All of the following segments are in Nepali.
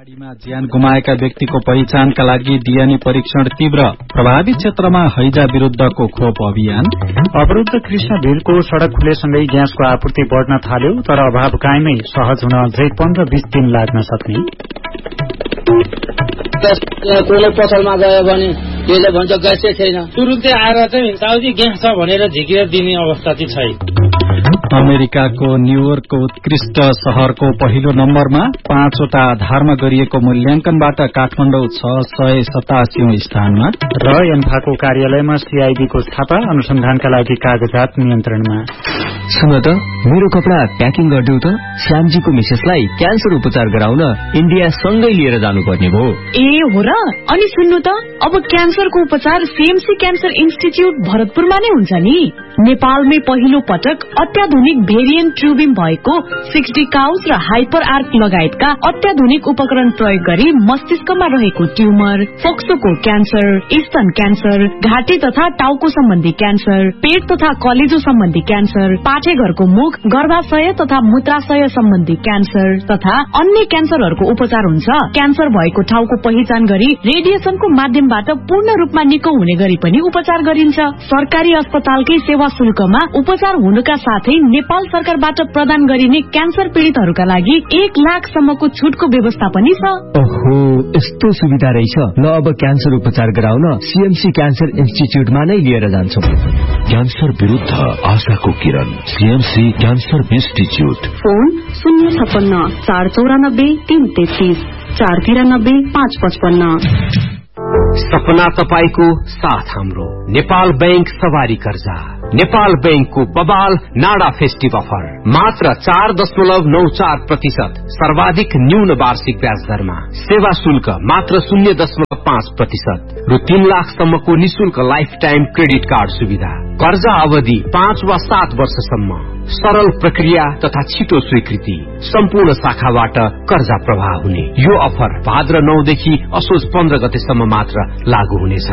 बाढ़ीमा ज्यान गुमाएका व्यक्तिको पहिचानका लागि डीएनए परीक्षण तीव्र, प्रभावित क्षेत्रमा हैजा विरूद्धको खोप अभियान। अवरुद्ध कृष्ण भेलको सड़क खुलेसँगै ग्यासको आपूर्ति बढ़न थाल्यो, तर अभाव कायमै, सहज हुन अझै 15-20 दिन लाग्न सक्ने। कोले पसलमा गयो भने त्यसले भन्छ ग्यासै छैन, तुरुन्तै आएर चाहिँ साउदी ग्यास छ भनेर झिकेर दिने अवस्था चाहिँ छैन। अमेरिकाको न्यूयोर्कको उत्कृष्ट शहरको पहिलो नम्बरमा 5वटा आधारमा गरिएको मूल्याङ्कनबाट काठमाडौँ 687औं स्थानमा। र एन्फाको कार्यालयमा सीआईडीको छापा, अनुसन्धानका लागि कागजात नियन्त्रणमा। सुन त, मेरो कपडा प्याकिङ गरिदेऊ त। श्यामजीको मिसेसलाई क्यान्सर उपचार गराउन इन्डिया सँगै लिएर जानुपर्ने भयो। ए हो र? अनि सुन्नु त, अब क्यान्सरको उपचार सीएमसी क्यान्सर इन्स्टिच्यूट भरतपुरमा नै हुन्छ नि। नेपालमै पहिलो पटक अत्याधुनिक भेरिएन्ट ट्रुबिम भएको 60 काउस र हाइपर आर्क लगायतका अत्याधुनिक उपकरण प्रयोग गरी मस्तिष्कमा रहेको ट्युमर, फोक्सोको क्यान्सर, स्तन क्यान्सर, घाँटी तथा टाउको सम्बन्धी क्यान्सर, पेट तथा कलेजो सम्बन्धी क्यान्सर, पाठेघरको मुख, गर्भाशय तथा मूत्राशय सम्बन्धी क्यान्सर तथा अन्य क्यान्सरहरूको उपचार हुन्छ। क्यान्सर भएको ठाउँको पहिचान गरी रेडिएसनको माध्यमबाट पूर्ण रूपमा निको हुने गरी पनि उपचार गरिन्छ। सरकारी अस्पतालकै सेवा शुल्कमा उपचार हुनुका साथै नेपाल सरकारबाट प्रदान गरिने क्यान्सर पीड़ितहरूका लागि 1 लाखसम्मको छुटको व्यवस्था पनि छ। ओहो, यस्तो सुविधा रहेछ। ल अब क्यान्सर उपचार गराउन सीएमसी क्यान्सर इन्स्टिच्यूटमा नै लिएर जान्छौं। क्यान्सर विरुद्ध आशाको किरण, सीएमसी क्यान्सर इन्स्टिच्यूट। फोन 056 494 333 493 555। सपना तपाईको साथ हाम्रो। नेपाल बैंक सवारी कर्जा, नेपाल बैंकको बबाल नाडा फेस्टिभ अफर, मात्र 4.94%, सर्वाधिक न्यून वार्षिक ब्याज दरमा, सेवा शुल्क मात्र 0.5% रु 3 लाखसम्मको निशुल्क लाइफ टाइम क्रेडिट कार्ड सुविधा, कर्जा अवधि 5 वा 7 वर्षसम्म, सरल प्रक्रिया तथा छिटो स्वीकृति, सम्पूर्ण शाखाबाट कर्जा प्रवाह हुने। यो अफर भाद्र 9 देखि असोज 15 गतेसम्म मात्र लागू हुनेछ।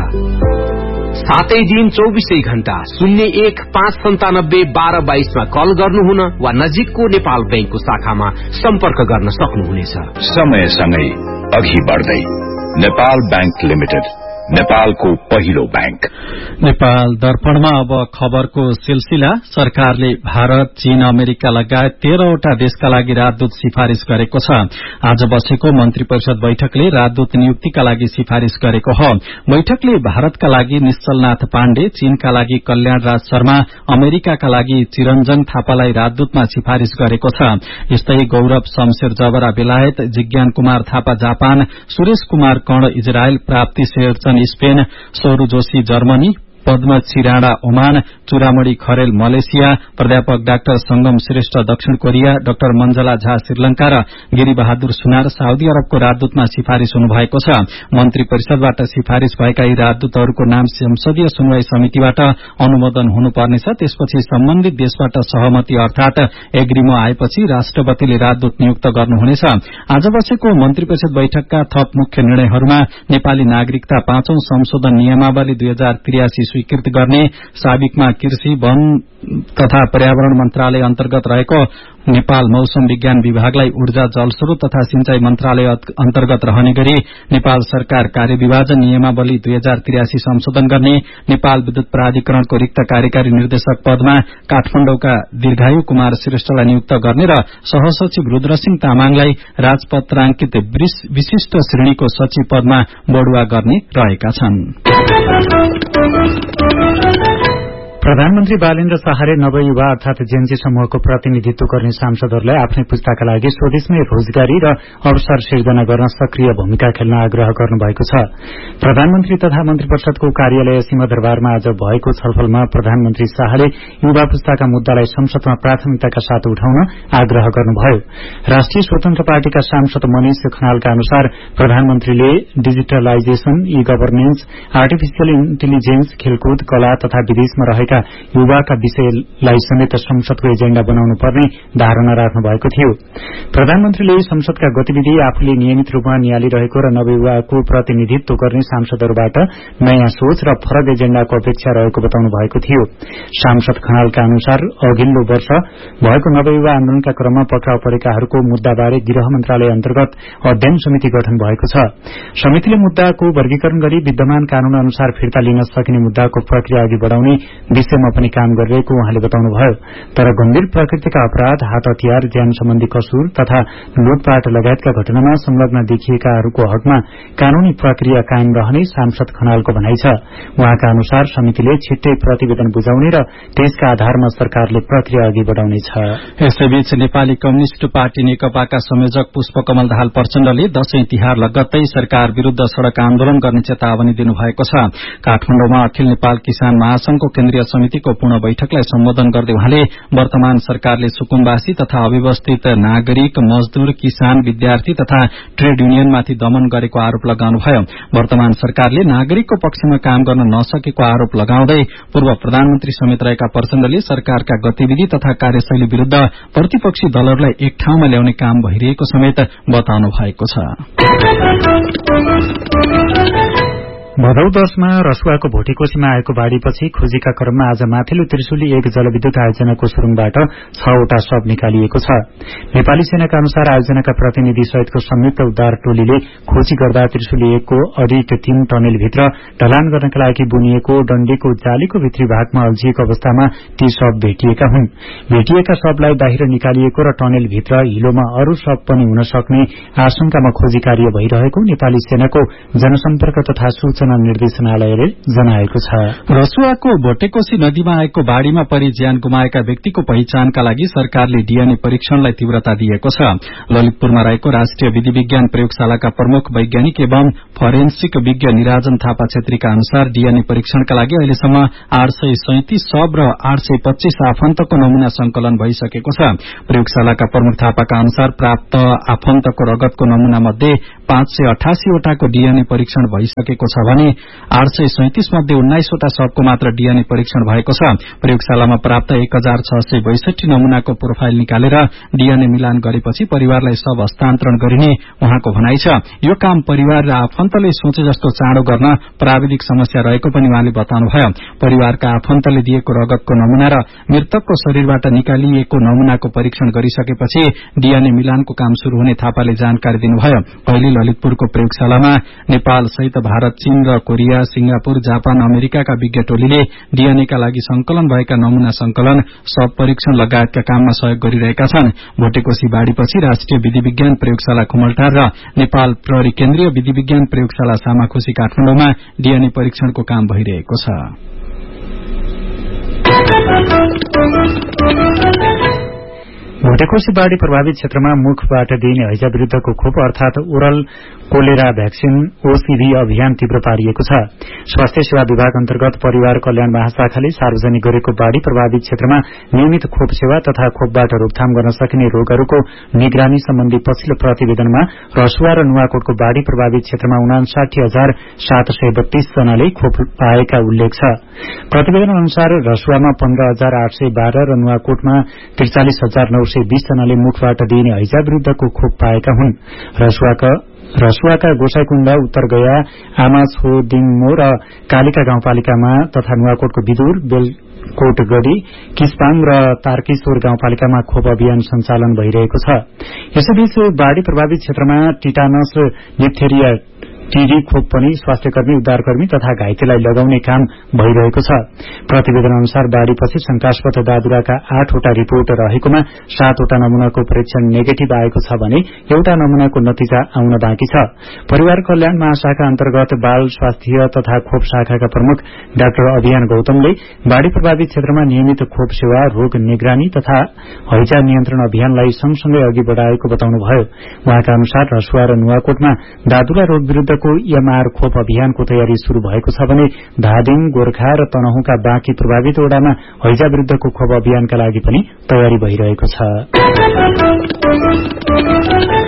7 दिन 24 घण्टा 01 597 1222 मा कल गर्नुहुन वा नजिकको नेपाल बैंकको शाखामा सम्पर्क गर्न सक्नुहुनेछ। समयसँगै अघि बढ्दै नेपाल बैंक लिमिटेड, नेपालको पहिलो बैंक। नेपाल दर्पणमा अब खबरको सिलसिला। सरकारले भारत, चीन, अमेरिका लगायत 13वटा देशका लागि राजदूत सिफारिश गरेको छ। आज बसेको मन्त्री परिषद बैठकले राजदूत नियुक्तिका लागि सिफारिश गरेको हो। बैठकले भारतका लागि निश्चलनाथ पाण्डे, चीनका लागि कल्याण राज शर्मा, अमेरिकाका लागि चिरञ्जन थापालाई राजदूतमा सिफारिश गरेको छ। यस्तै गौरव शमशेर जबरा बेलायत, जिज्ञान कुमार थापा जापान, सुरेश कुमार कर्ण इजरायल, प्राप्ति Sherchan Spain, सौरू Joshi Germany, Padmashri Rana Oman, Churamani Kharel Malaysia, प्राध्यापक डाक्टर संगम श्रेष्ठ दक्षिण कोरिया, डाक्टर मंजला झा श्रीलंका र गिरी बहादुर सुनार साउदी अरबको राजदूतमा सिफारिश हुनुभएको छ। मन्त्री परिषदबाट सिफारिश भएका यी राजदूतहरूको नाम संसदीय सुनवाई समितिबाट अनुमोदन हुनुपर्नेछ। त्यसपछि सम्बन्धित देशबाट सहमति अर्थात एग्रीमो आएपछि राष्ट्रपतिले राजदूत नियुक्त गर्नुहुनेछ। आज बसेको मन्त्री परिषद बैठकका थप मुख्य निर्णयहरूमा नेपाली नागरिकता 5औं संशोधन नियमावली 2083 स्वीकृत गर्ने, साबिकमा कृषि, वन तथा पर्यावरण मन्त्रालय अन्तर्गत रहेको नेपाल मौसम विज्ञान विभागलाई ऊर्जा, जलस्रोत तथा सिंचाई मन्त्रालय अन्तर्गत रहने गरी नेपाल सरकार कार्यविभाजन नियमावली 2083 संशोधन गर्ने, नेपाल विद्युत प्राधिकरणको रिक्त कार्यकारी निर्देशक पदमा काठमाडौँका दीर्घायु कुमार श्रेष्ठलाई नियुक्त गर्ने र सहसचिव रुद्रसिंह तामाङलाई राजपत्राङ्कित विशिष्ट श्रेणीको सचिव पदमा बढुवा गर्ने रहेका छन्। प्रधानमन्त्री बालेन्द्र शाहले नवयुवा अर्थात जेन्जी समूहको प्रतिनिधित्व गर्ने सांसदहरूलाई आफ्नै पुस्ताका लागि स्वदेशमै रोजगारी र अवसर सिर्जना गर्न सक्रिय भूमिका खेल्न आग्रह गर्नुभएको छ। प्रधानमन्त्री तथा मन्त्री परिषदको कार्यालय सिंहदरबारमा आज भएको छलफलमा प्रधानमन्त्री शाहले युवा पुस्ताका मुद्दालाई संसदमा प्राथमिकताका साथ उठाउन आग्रह गर्नुभयो। राष्ट्रिय स्वतन्त्र पार्टीका सांसद मनिष खनालका अनुसार प्रधानमन्त्रीले डिजिटलाइजेशन, ई गभर्नेन्स, आर्टिफिशियल इन्टेलिजेन्स, खेलकुद, कला तथा विदेशमा रहेका युवाका विषयलाई समेत संसदको एजेण्डा बनाउनु पर्ने धारणा राख्नु भएको थियो। प्रधानमन्त्रीले संसदका गतिविधि आफूले नियमित रूपमा निहालिरहेको र नवयुवाको प्रतिनिधित्व गर्ने सांसदहरूबाट नयाँ सोच र फरक एजेण्डाको अपेक्षा रहेको बताउनु भएको थियो। सांसद खनालका अनुसार अघिल्लो वर्ष भएको नवयुवा आन्दोलनका क्रममा पक्राउ परेकाहरूको मुद्दाबारे गृह मन्त्रालय अन्तर्गत अध्ययन समिति गठन भएको छ। समितिले मुद्दाको वर्गीकरण गरी विद्यमान कानून अनुसार फिर्ता लिन सकिने मुद्दाको प्रक्रिया अघि बढ़ाउने विषयमा पनि काम गरिरहेको उहाँले बताउनुभयो। तर गम्भीर प्रकृतिका अपराध, हात हतियार, ज्यान सम्बन्धी कसुर तथा लुटपाट लगायतका घटनामा संलग्न देखिएकाहरूको हकमा कानूनी प्रक्रिया कायम रहने सांसद खनालको भनाइ छ। उहाँका अनुसार समितिले छिट्टै प्रतिवेदन बुझाउने र त्यसका आधारमा सरकारले प्रक्रिया अघि बढ़ाउनेछ। यसैबीच नेपाली कम्युनिष्ट पार्टी नेकपाका संयोजक पुष्पकमल दाहाल प्रचण्डले दशैं तिहार लगत्तै सरकार विरूद्ध सड़क आन्दोलन गर्ने चेतावनी दिनुभएको छ। काठमाडौँमा अखिल नेपाल किसान महासंघको केन्द्रीय समितिको पूर्ण बैठकलाई सम्बोधन गर्दै उहाँले वर्तमान सरकारले सुकुम्बासी तथा अव्यवस्थित नागरिक, मजदूर, किसान, विद्यार्थी तथा ट्रेड युनियनमाथि दमन गरेको आरोप लगाउनुभयो। वर्तमान सरकारले नागरिकको पक्षमा काम गर्न नसकेको आरोप लगाउँदै पूर्व प्रधानमन्त्री समेत रहेका प्रचण्डले सरकारका गतिविधि तथा कार्यशैली विरूद्ध प्रतिपक्षी दलहरूलाई एक ठाउँमा ल्याउने काम भइरहेको समेत बताउनु भएको छ। भदौ 10 मा रसुवाको भोटेकोशीमा आएको बाढ़ीपछि खोजीका क्रममा आज माथिल्लो त्रिशुली 1 जलविद्युत आयोजनाको सुरुङबाट 6 वटा शव निकालिएको छ। नेपाली सेनाका अनुसार आयोजनाका प्रतिनिधि सहितको संयुक्त उद्धार टोलीले खोजी गर्दा त्रिशुली 1 को अडिट 3 टनेलभित्र ढलान गर्नका लागि बुनिएको डण्डीको जालीको भित्री भागमा अल्झिएको अवस्थामा ती शव भेटिएका हुन्। भेटिएका शवलाई बाहिर निकालिएको र टनेलभित्र हिलोमा अरू शव पनि हुन सक्ने आशंकामा खोजी कार्य भइरहेको नेपाली सेनाको जनसम्पर्क तथा सूचना निर्देशनालयले जनाएको छ। रसुवाको भोटेकोशी नदीमा आएको बाढ़ीमा परि ज्यान गुमाएका व्यक्तिको पहिचानका लागि सरकारले डीएनए परीक्षणलाई तीव्रता दिएको छ। ललितपुरमा रहेको राष्ट्रिय विधि विज्ञान प्रयोगशालाका प्रमुख वैज्ञानिक एवं फरेन्सिक विज्ञ निराजन थापा छेत्रीका अनुसार डीएनए परीक्षणका लागि अहिलेसम्म 837 शव र 825 आफन्तको नमूना संकलन भइसकेको छ। प्रयोगशालाका प्रमुख थापाका अनुसार प्राप्त आफन्तको रगतको नमूना मध्ये 588 वटाको डीएनए परीक्षण भइसकेको छ भने 837 मध्ये 19 वटा शवको मात्र डीएनए परीक्षण भएको छ। प्रयोगशालामा प्राप्त 1662 नमूनाको प्रोफाइल निकालेर डीएनए मिलान गरेपछि परिवारलाई शव हस्तान्तरण गरिने उहाँको भनाइ छ। यो काम परिवार र आफन्तले सोचे जस्तो चाँडो गर्न प्राविधिक समस्या रहेको पनि उहाँले बताउनुभयो। परिवारका आफन्तले दिएको रगतको नमूना र मृतकको शरीरबाट निकालिएको नमूनाको परीक्षण गरिसकेपछि डीएनए मिलानको काम शुरू हुने थापाले जानकारी दिनुभयो। पहिले ललितपुरको प्रयोगशालामा नेपाल सहित भारत, चीन र कोरिया, सिंगापुर, जापान, अमेरिकाका विज्ञ टोलीले डीएनएका लागि संकलन भएका नमूना संकलन, शव परीक्षण लगायतका काममा सहयोग गरिरहेका छन्। भोटेकोशी बाढ़ीपछि राष्ट्रिय विधि विज्ञान प्रयोगशाला खुमलटार र नेपाल प्रहरी केन्द्रीय विधि विज्ञान प्रयोगशाला सामाखुशी काठमाडौँमा डीएनए परीक्षणको काम भइरहेको छ। भोटेकोशी बाढ़ी प्रभावित क्षेत्रमा मुखबाट दिइने हैजा विरूद्धको खोप अर्थात ओरल कोलेरा भ्याक्सिन ओसीभी अभियान तीव्र पारिएको छ। स्वास्थ्य सेवा विभाग अन्तर्गत परिवार कल्याण महाशाखाले सार्वजनिक गरेको बाढ़ी प्रभावित क्षेत्रमा नियमित खोप सेवा तथा खोपबाट रोकथाम गर्न सकिने रोगहरूको निगरानी सम्बन्धी पछिल्लो प्रतिवेदनमा रसुवा र नुवाकोटको बाढ़ी प्रभावित क्षेत्रमा 59,732 जनाले खोप पाएका उल्लेख छ। प्रतिवेदन अनुसार रसुवामा 15,812 र नुवाकोटमा 43,920 जनाले मुखबाट दिइने हैजा विरूद्धको खोप पाएका हुन्। रसुवाका गोसाईकुण्ड, उत्तर गया, आमाछोदिङमो र कालिका गाउँपालिकामा तथा नुवाकोटको विदुर, बेलकोटगढ़ी, किस्पाङ र तारकेश्वर गाउँपालिकामा खोप अभियान सञ्चालन भइरहेको छ। यसैबीच बाढ़ी प्रभावित क्षेत्रमा टिटानस, डिप्थेरिया, टीडी खोप पनि स्वास्थ्यकर्मी, उद्धारकर्मी तथा घाइतेलाई लगाउने काम भइरहेको छ। प्रतिवेदन अनुसार बाढ़ीपछि शंकास्पद दादुराका 8 वटा रिपोर्ट रहेकोमा 7 वटा नमूनाको परीक्षण नेगेटिभ आएको छ भने एउटा नमूनाको नतिजा आउन बाँकी छ। परिवार कल्याण महाशाखा अन्तर्गत बाल स्वास्थ्य तथा खोप शाखाका प्रमुख डाक्टर अभियान गौतमले बाढ़ी प्रभावित क्षेत्रमा नियमित खोप सेवा, रोग निगरानी तथा हैजा नियन्त्रण अभियानलाई सँगसँगै अघि बढ़ाएको बताउनुभयो। उहाँका अनुसार रसुवा र नुवाकोटमा दादुरा रोग विरूद्ध एमआर खोप अभियानको तयारी शुरू भएको छ भने धादिङ, गोर्खा र तनहुँका बाँकी प्रभावित वडामा हैजा विरूद्धको खोप अभियानका लागि पनि तयारी भइरहेको छ।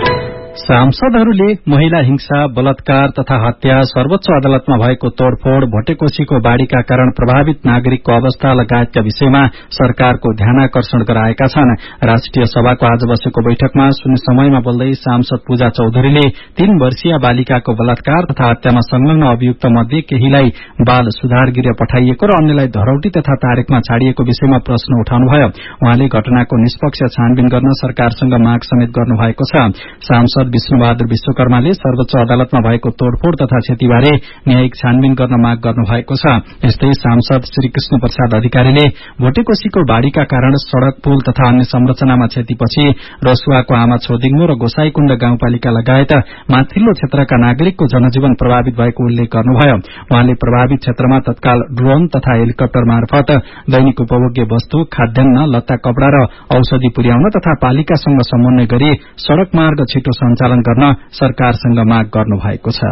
सांसदहरूले महिला हिंसा, बलात्कार तथा हत्या, सर्वोच्च अदालतमा भएको तोड़फोड़, भोटेकोशीको बाढ़ीका कारण प्रभावित नागरिकको अवस्था लगायतका विषयमा सरकारको ध्यानाकर्षण गराएका छन्। राष्ट्रिय सभाको आज बसेको बैठकमा शून्य समयमा बोल्दै सांसद पूजा चौधरीले 3 वर्षीय बालिकाको बलात्कार तथा हत्यामा संलग्न अभियुक्त मध्ये केहीलाई बाल सुधार गृह पठाइएको र अन्यलाई धरौटी तथा तारेकमा छाडिएको विषयमा प्रश्न उठाउनुभयो। उहाँले घटनाको निष्पक्ष छानबिन गर्न सरकारसँग माग समेत गर्नुभएको छ। सांसद विष्णुबहादुर विश्वकर्माले सर्वोच्च अदालतमा भएको तोड़फोड़ तथा क्षतिबारे न्यायिक छानबिन गर्न माग गर्नुभएको छ। यस्तै सांसद श्री कृष्ण प्रसाद अधिकारीले भोटेकोशीको बाढ़ीका कारण सड़क, पुल तथा अन्य संरचनामा क्षतिपछि रसुवाको आमा छोदिङमो र गोसाईकुण्ड गाउँपालिका लगायत माथिल्लो क्षेत्रका नागरिकको जनजीवन प्रभावित भएको उल्लेख गर्नुभयो। उहाँले प्रभावित क्षेत्रमा तत्काल ड्रोन तथा हेलिकप्टर मार्फत दैनिक उपभोग्य वस्तु, खाद्यान्न, लत्ता, कपड़ा र औषधि पुर्याउन तथा पालिकासँग समन्वय गरी सड़क मार्ग छिटो सञ्चालन गर्न सरकारसँग माग गर्नुभएको छ।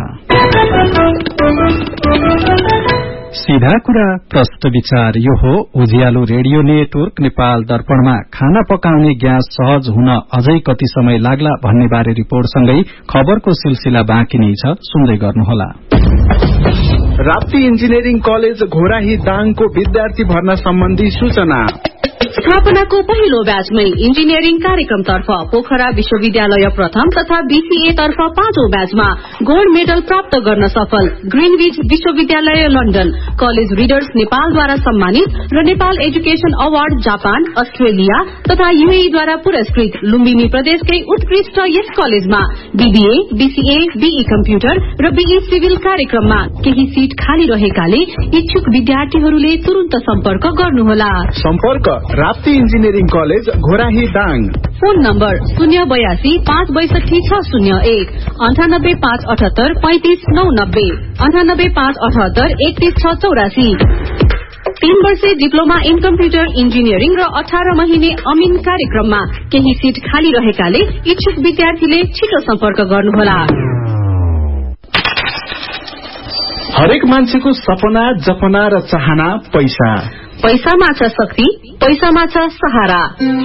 सीधा कुरा प्रश्न विचार यो हो उज्यालो रेडियो नेटवर्क नेपाल दर्पणमा खाना पकाउने ग्यास सहज हुन अझै कति समय लाग्ला भन्ने बारे रिपोर्टसँगै खबरको सिलसिला बाँकी नै छ, सुन्दै गर्नुहोला। राप्ती इन्जिनियरिङ कलेज घोराही दाङको विद्यार्थी भर्ना सम्बन्धी सूचना। स्थापनाको पहिलो ब्याचमै इन्जिनियरिङ कार्यक्रमतर्फ पोखरा विश्वविद्यालय प्रथम तथा बीसीए तर्फ 5औं ब्याचमा गोल्ड मेडल प्राप्त गर्न सफल ग्रीनविच विश्वविद्यालय लन्डन, कलेज रिडर्स नेपालद्वारा सम्मानित र Nepal education award Japan, Australia तथा यूएईद्वारा पुरस्कृत लुम्बिनी प्रदेशकै उत्कृष्ट यस कलेजमा बीबीए, बीसीए, बीई कम्प्युटर र बीई सिभिल कार्यक्रममा केही सीट खाली रहेकाले इच्छुक विद्यार्थीहरूले तुरन्त सम्पर्क गर्नुहोला। सम्पर्क Rapti engineering college Ghorahi Dang. Phone number 082 562 601 98 578 35 990 98 578 31 684। 3 वर्षे डिप्लोमा इन कम्प्युटर इन्जिनियरिङ र 18 महिने अमिन कार्यक्रममा केही सीट खाली रहेकाले इच्छुक विद्यार्थीले छिटो सम्पर्क गर्नुहोला। हरेक मान्छेको सपना, जपना र चाहना पैसा। पैसामा छ शक्ति, पैसामा छ सहारा।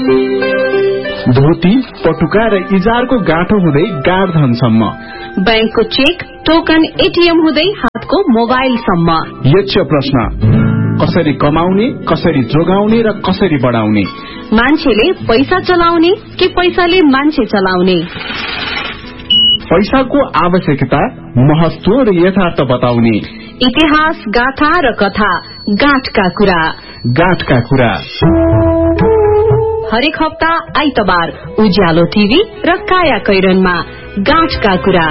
धोती, पटुका र इजारको गाँठो हुँदै गाडधनसम्म, बैंकको चेक, टोकन, एटीएम हुँदै हातको मोबाइलसम्म। यक्ष प्रश्न, कसरी कमाउने, कसरी जोगाउने र कसरी बढाउने? मान्छेले पैसा चलाउने कि पैसाले मान्छे चलाउने? पैसाको आवश्यकता, महत्व र यथार्थ बताउने। इतिहास, गाथा र कथा, गाँठका कुरा। गाँठका कुरा हरेक हप्ता आइतबार उज्यालो टिभी र काया कैरनमा गाँठका कुरा।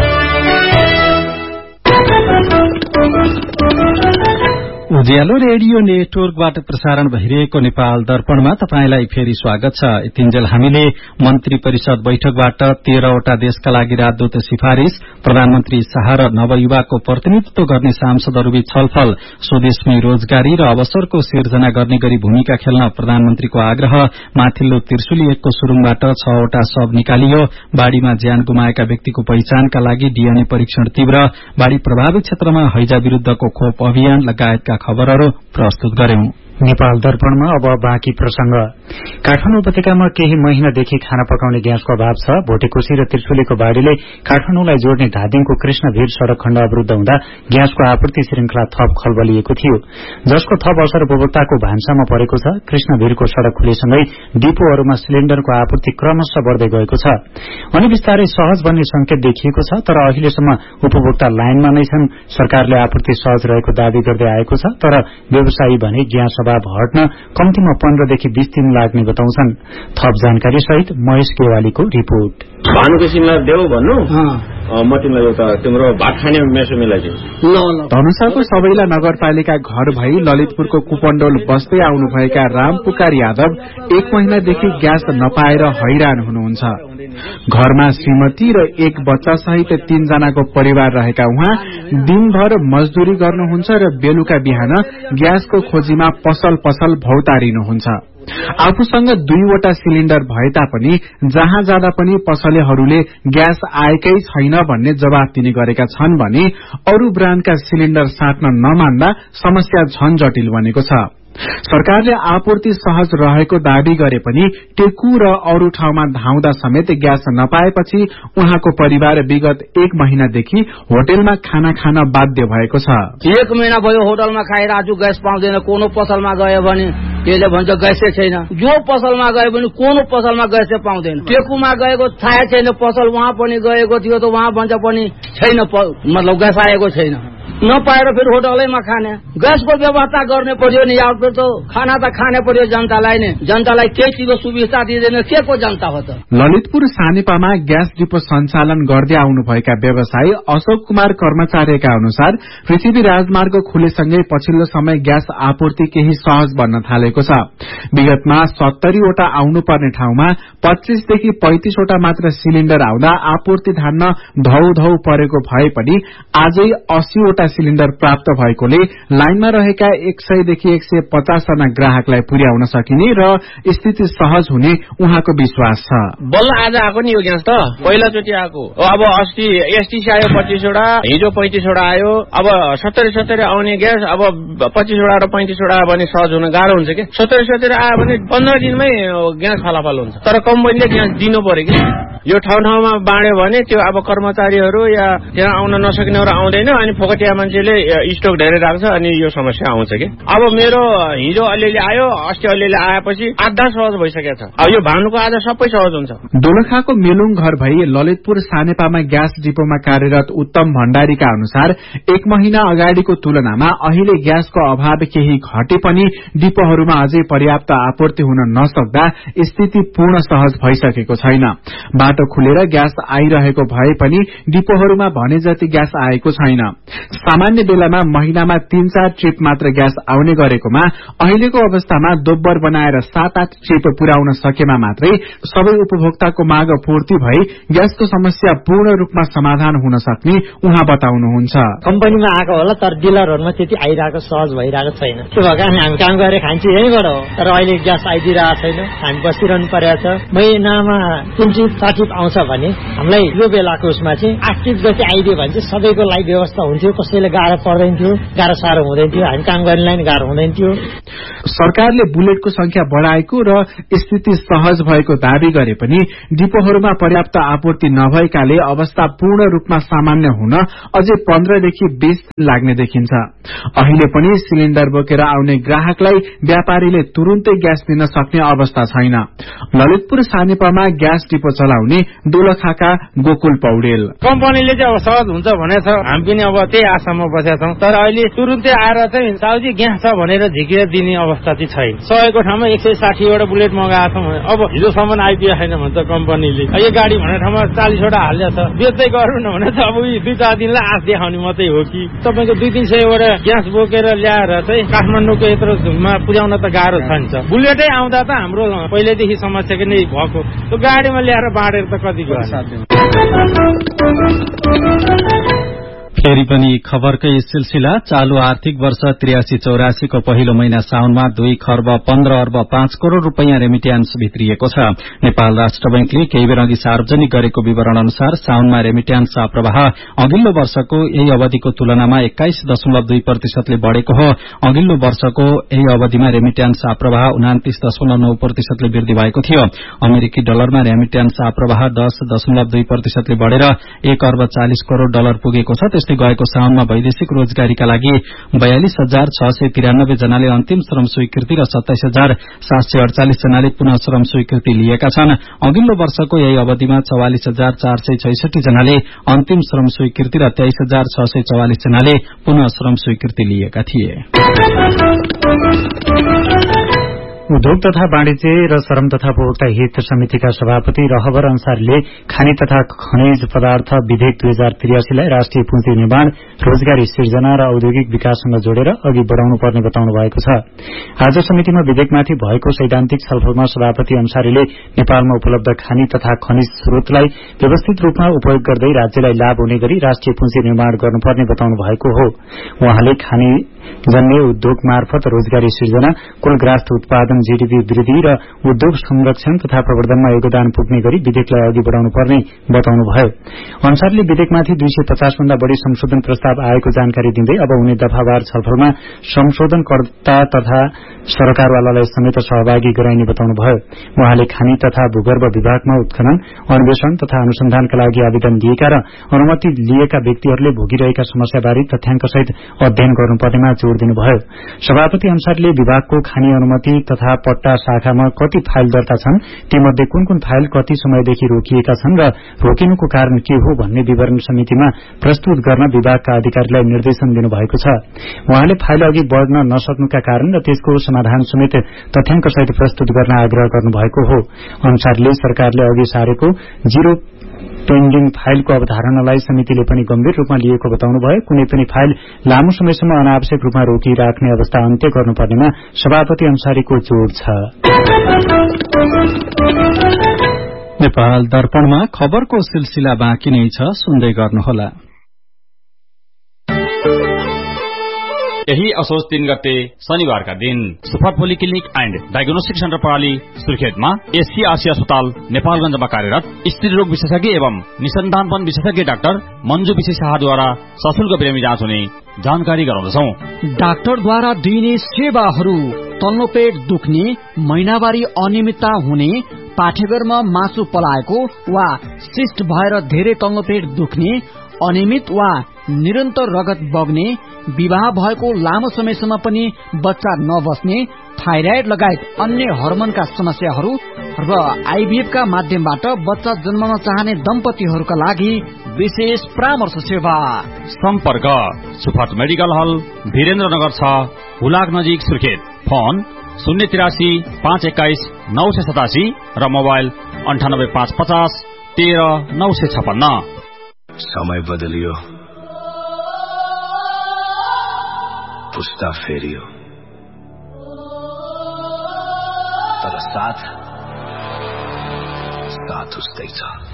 उज्यालो रेडियो नेटवर्कबाट प्रसारण भइरहेको नेपाल दर्पणमा तपाईंलाई फेरि स्वागत छ। यतिन्जेल हामीले मन्त्री परिषद बैठकबाट 13वटा देशका लागि राजदूत सिफारिश, प्रधानमन्त्री शाह र नवयुवाको प्रतिनिधित्व गर्ने सांसदहरूबीच छलफल, स्वदेशमै रोजगारी र अवसरको सिर्जना गर्ने गरी भूमिका खेल्न प्रधानमन्त्रीको आग्रह, माथिल्लो त्रिशुली 1 को सुरुङबाट 6वटा शव निकालियो, बाढ़ीमा ज्यान गुमाएका व्यक्तिको पहिचानका लागि डीएनए परीक्षण तीव्र, बाढ़ी प्रभावित क्षेत्रमा हैजा विरूद्धको खोप अभियान लगायतका खबरहरू प्रस्तुत गर्यौं। नेपाल दर्पणमा अब बाँकी प्रसंग। काठमाडौँ उपत्यकामा केही महिनादेखि खाना पकाउने ग्यासको अभाव छ। भोटेकोशी र त्रिशुलीको बाढ़ीले काठमाडौँलाई जोड्ने धादिङको कृष्णभीर सड़क खण्ड अवरूद्ध हुँदा ग्यासको आपूर्ति श्रृंखला थप खलबलिएको थियो, जसको थप असर उपभोक्ताको भान्सामा परेको छ। कृष्णभीरको सड़क खुलेसँगै डिपोहरूमा सिलिण्डरको आपूर्ति क्रमशः बढ्दै गएको छ। अनि बिस्तारै सहज बन्ने संकेत देखिएको छ, तर अहिलेसम्म उपभोक्ता लाइनमा नै छन्। सरकारले आपूर्ति सहज रहेको दावी गर्दै आएको छ, तर व्यवसायी भने ग्यास हट्न कम्तीमा 15 देखि 20 दिन लाग्ने बताउँछन्। थप जानकारी सहित महेश केवालीको रिपोर्ट। भानुकोशीमा देऊ भन्नु, म तिमीलाई एउटा तिम्रो भात खाने मेसो मिलाइदिन्छु। धनुषाको सबैला नगरपालिका घर भई ललितपुरको कुपण्डोल बस्दै आउनुभएका रामपुकार यादव 1 महिनादेखि ग्यास नपाएर हैरान हुनुहुन्छ। घरमा श्रीमती र 1 बच्चा सहित 3 जनाको परिवार रहेका उहाँ दिनभर मजदूरी गर्नुहुन्छ र बेलुका बिहान ग्यासको खोजीमा पसल पसल भौतारिनुहुन्छ। आफूसँग 2वटा सिलिण्डर भए तापनि जहाँ जाँदा पनि पसलेहरूले ग्यास आएकै छैन भन्ने जवाफ दिने गरेका छन् भने अरू ब्रान्डका सिलिण्डर साट्न नमान्दा समस्या झन जटिल बनेको छ। सरकारले आपूर्ति सहज रहेको दावी गरे पनि टेकु र अरू ठाउँमा धाउँदा समेत ग्यास नपाएपछि उहाँको परिवार विगत 1 महिनादेखि होटलमा खाना खान बाध्य भएको छ। 1 महिना भयो होटलमा खाइरहेको छु, ग्यास पाउँदैन। कोनो पसलमा गयो भने त्यसले भन्छ ग्यासै छैन। जो पसलमा गयो भने कोनो पसलमा ग्यासै पाउँदैन। टेकुमा गएको थाहा छैन पसल, वहाँ पनि गएको थियो त वहाँ भन्छ पनि छैन, मतलब ग्यास आएको छैन। नपाएर फेरि होटलैमा खाने। ग्यासको व्यवस्था गर्ने पर्यो नि, या फिर त खाना त खाने पर्यो जनतालाई नै। जनतालाई केही चिजको सुविधा दिँदैन, के को जनता हो त? ललितपुर सानेपामा ग्यास डिपो सञ्चालन गर्दै आउनुभएका व्यवसायी अशोक कुमार कर्मचारीका अनुसार पृथ्वी राजमार्ग खुलेसँगै पछिल्लो समय ग्यास आपूर्ति केही सहज बन्न थालेको छ। विगतमा 70 वटा आउनुपर्ने ठाउँमा 25 देखि 35 वटा मात्र सिलिण्डर आउँदा आपूर्ति धान्न धौ परेको भए पनि आजै 80 वटा सिलिण्डर प्राप्त भएकोले लाइनमा रहेका 100 देखि 150 जना ग्राहकलाई पुर्याउन सकिने र स्थिति सहज हुने उहाँको विश्वास छ। बल्ल आज आएको नि यो ग्यास त पहिलाचोटि आएको। अब अस्ति एसटीसी आयो 25 वटा, हिजो 35 वटा आयो। अब 70 आउने ग्यास अब 25 वटा र 35 वटा भने सहज हुन गाह्रो हुन्छ कि। 70 आयो भने 15 दिनमै ग्यास फलाफल हुन्छ। तर कम्पनीले ग्यास दिनु पर्यो कि। यो ठाउँमा बाँड्यो भने त्यो अब कर्मचारीहरू या त्यहाँ आउन नसक्नेहरू आउँदैन, अनि फोकटिया मान्छेले स्टक धेरै राख्छ, अनि यो समस्या आउँछ कि। अब मेरो हिजो अलिअलि आयो, अस्ति अलिअलि आएपछि आधा सहज भइसकेको छ। अब यो भानुको आज सबै सहज हुन्छ। दोलखाको मेलुङ घर भई ललितपुर सानेपामा ग्यास डिपोमा कार्यरत उत्तम भण्डारीका अनुसार 1 महिना अगाडिको तुलनामा अहिले ग्यासको अभाव केही घटे पनि डिपोहरूमा अझै पर्याप्त आपूर्ति हुन नसक्दा स्थिति पूर्ण सहज भइसकेको छैन। बाटो खुलेर ग्यास आइरहेको भए पनि डिपोहरूमा भने जति ग्यास आएको छैन। सामान्य बेलामा महिनामा 3-4 ट्रिप मात्र ग्यास आउने गरेकोमा अहिलेको अवस्थामा दोब्बर बनाएर 7-8 ट्रिप पुर्याउन सकेमा मात्रै सबै उपभोक्ताको माग पूर्ति भई ग्यासको समस्या पूर्ण रूपमा समाधान हुन सक्ने उहाँ बताउनुहुन्छ। कम्पनीमा आएको होला, तर डिलरहरूमा त्यति आइरहेको सहज भइरहेको छैन। त्यो भएको हामी काम गरेर खान्छ यहीँबाट हो, तर अहिले ग्यास आइदिरहेको छैन। हामी बसिरहनु परेको छ। महिनामा 3 ट्रिप 4 ट्रिप आउँछ भने हामीलाई यो बेलाको उसमा चाहिँ 8 ट्रिप जति आइदियो भने चाहिँ सबैको लागि व्यवस्था हुन्थ्यो। कसैले गाह्रो पर्दैन थियो, गाह्रो साह्रो हुँदैन थियो, हामी काम गर्नेलाई नि गाह्रो हुँदैन थियो। सरकारले बुलेटको संख्या बढ़ाएको र स्थिति सहज भएको दावी गरे पनि डिपोहरूमा पर्याप्त आपूर्ति नभएकाले अवस्था पूर्ण रूपमा सामान्य हुन अझै 15 देखि 20 लाग्ने देखिन्छ। अहिले पनि सिलिण्डर बोकेर आउने ग्राहकलाई व्यापारीले तुरुन्तै ग्यास दिन सक्ने अवस्था छैन। ललितपुर सानेपामा ग्यास डिपो चलाउने दोलखाका गोकुल पौडेल कम्पनीले चाहिँ अब सहज हुन्छ भनेछ, हामी पनि अब त्यही आशामा बसेका छौं। तर अहिले तुरुन्तै आएर चाहिँ साउजी ग्यास छ भनेर झिकेर दिने अवस्था चाहिँ छैन। 100 को ठाउँमा 160 वटा बुलेट मगाएको छौं भने अब हिजोसम्म आइपुगेको छैन भन्छ कम्पनीले। यो गाडी भन्ने ठाउँमा 40 वटा हाल्दै छ, बेच्दै गर्नु भने त अब 2-4 दिनलाई आश देखाउने मात्रै हो कि। तपाईको 200-300 वटा ग्यास बोकेर ल्याएर चाहिँ काठमाडौँको यत्रोमा पुर्याउन त गाह्रो छ नि। बुलेटै आउँदा त हाम्रो पहिलेदेखि समस्या नै भएको, त्यो गाडीमा ल्याएर बाँडेर त कति गर्छ। फेरि पनि खबरकै सिलसिला। चालू आर्थिक वर्ष 83-84 को पहिलो महिना साउनमा 2 खर्ब 15 अर्ब 5 करोड़ रूपियाँ रेमिट्यान्स भित्रिएको छ। नेपाल राष्ट्र बैंकले केही बेर अघि सार्वजनिक गरेको विवरण अनुसार साउनमा रेमिट्यान्स प्रवाह अघिल्लो वर्षको यही अवधिको तुलनामा 21.2% ले बढ़ेको हो। अघिल्लो वर्षको यही अवधिमा रेमिट्यान्स प्रवाह 29.9% ले वृद्धि भएको थियो। अमेरिकी डलरमा रेमिट्यान्स प्रवाह 10.2% ले बढ़ेर 1 अर्ब 40 करोड़ डलर पुगेको छ। त्यस्तै गएको साउनमा वैदेशिक रोजगारीका लागि 42,693 जनाले अन्तिम श्रम स्वीकृति र 27,748 जनाले पुनः श्रम स्वीकृति लिएका छन्। अघिल्लो वर्षको यही अवधिमा 44,466 जनाले अन्तिम श्रम स्वीकृति र 23,644 जनाले पुनः श्रम स्वीकृति लिएका थिए। उद्योग तथा वाणिज्य र श्रम तथा उपभोक्ता हित समितिका सभापति रहबर अन्सारीले खानी तथा खनिज पदार्थ विधेयक 2083 लाई राष्ट्रिय पुँजी निर्माण, रोजगारी सिर्जना र औद्योगिक विकाससँग जोडेर अघि बढ़ाउनु पर्ने बताउनु भएको छ। आज समितिमा विधेयकमाथि भएको सैद्धान्तिक छलफलमा सभापति अन्सारीले नेपालमा उपलब्ध खानी तथा खनिज स्रोतलाई व्यवस्थित रूपमा उपयोग गर्दै राज्यलाई लाभ हुने गरी राष्ट्रिय पुँजी निर्माण गर्नुपर्ने बताउनु भएको हो। उहाँले खानी जन्य उद्योग मार्फत रोजगारी सृजना, कुल ग्रास्ट उत्पादन, जीडीपी वृद्धि र उद्योग संरक्षण तथा प्रवर्धनमा योगदान पुग्ने गरी विधेयकलाई अघि बढ़ाउनु पर्ने बताउनुभयो। अनुसारले विधेयकमाथि 250 भन्दा बढ़ी संशोधन प्रस्ताव आएको जानकारी दिँदै अब हुने दफावार छलफलमा संशोधनकर्ता तथा सरकारवालालाई समेत सहभागी गराइने बताउनुभयो। उहाँले खानी तथा भूगर्भ विभागमा उत्खनन, अन्वेषण तथा अनुसन्धानका लागि आवेदन दिएका र अनुमति लिएका व्यक्तिहरूले भोगिरहेका समस्याबारे तथ्याङ्कसहित अध्ययन गर्नुपर्नेमा जोड़ दिनुभयो। सभापति अनुसारले विभागको खानी अनुमति तथा पट्टा शाखामा कति फाइल दर्ता छन्, तीमध्ये कुन कुन फाइल कति समयदेखि रोकिएका छन् र रोकिनुको कारण के हो भन्ने विवरण समितिमा प्रस्तुत गर्न विभागका अधिकारीलाई निर्देशन दिनुभएको छ। उहाँले फाइल अघि बढ़न नसक्नुका कारण र त्यसको समाधान समेत तथ्याङ्कसहित प्रस्तुत गर्न आग्रह गर्नुभएको हो। अनुसारले सरकारले अघि सारेको जीरो पेन्डिङ फाइलको अवधारणालाई समितिले पनि गम्भीर रूपमा लिएको बताउनुभयो। कुनै पनि फाइल लामो समयसम्म अनावश्यक रूपमा रोकिराख्ने अवस्था अन्त्य गर्नुपर्नेमा सभापति अन्सारीको जोड़ छ। नेपाल दर्पणमा खबरको सिलसिला बाँकी नै छ, सुन्दै गर्नुहोला। यही असोज 3 गते शनिबारका दिन super polyclinic and diagnostic centre प्रणाली सुर्खेतमा एससी आसिया अस्पताल नेपालगञ्जमा कार्यरत स्त्री रोग विशेषज्ञ एवं निसन्तानपन विशेषज्ञ डाक्टर मञ्जु विशेष शाहद्वारा सशुल्क बिरामी जाँच हुने जानकारी गराउँदछौ। डाक्टरद्वारा दिइने सेवाहरू तल्लो पेट दुख्ने, महिनावारी अनियमितता हुने, पाठेघरमा मासु पलाएको वा सिस्ट भएर धेरै तल्लो पेट दुख्ने, अनियमित वा निरन्तर रगत बग्ने, विवाह भएको लामो समयसम्म पनि बच्चा नबस्ने, थाइराइड लगायत अन्य हर्मोनका समस्याहरू र आईभीएफ का माध्यमबाट बच्चा जन्मन चाहने दम्पतिहरूका लागि विशेष परामर्श सेवा। सम्पर्क सुफट मेडिकल हल, वीरेन्द्रनगर 6, हुलाक नजिक सुर्खेत। फोन 083 521 987 र मोबाइल 98 550 13 956। समय बदलियो, पुस्ता फेरियो, तर साथ उस्तै छ।